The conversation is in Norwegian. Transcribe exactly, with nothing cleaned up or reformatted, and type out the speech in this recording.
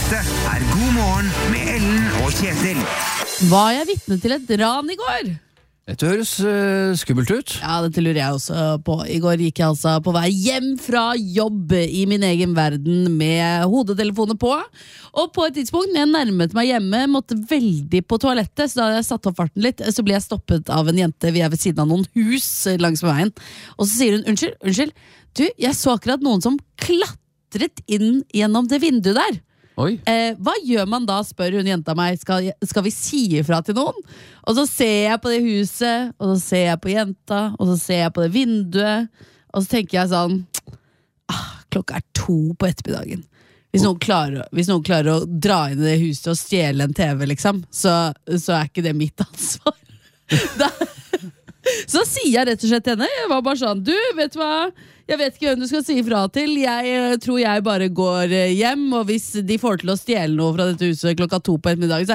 Dette er God morgen med Ellen og Kjetil. Var jeg vitne til et ran i går? Dette høres uh, skummelt ut. Ja, dette lurer jeg også på. I går gikk jeg altså på vei hjem fra jobb i min egen verden med hodetelefoner på. Og på et tidspunkt, når jeg nærmet meg hjemme, måtte veldig på toalettet, så da hadde jeg satt opp farten litt, så ble jeg stoppet av en jente. Vi er ved siden av noen hus langs med veien. Og så sier hun, unnskyld, unnskyld, du, jeg så akkurat noen som klatret inn gjennom det vinduet der. Oi. Eh, hva gjør man da, spør hun jenta meg. Skal, skal vi si ifra til noen? Og så ser jeg på det huset, og så ser jeg på jenta, og så ser jeg på det vinduet, og så tenker jeg sånn ah, klokka er to på ettermiddagen. Hvis noen, klarer, hvis noen klarer å dra inn i det huset og stjele en T V, liksom, så, så er ikke det mitt ansvar. Da, så sier jeg rett og slett til henne, jeg var bare sånn, du, vet du hva? Jeg vet ikke hvem du skal si ifra til. Jeg tror jeg bare går hjem, og hvis de får til å stjele noe fra dette huset klokka to på ettermiddagen, så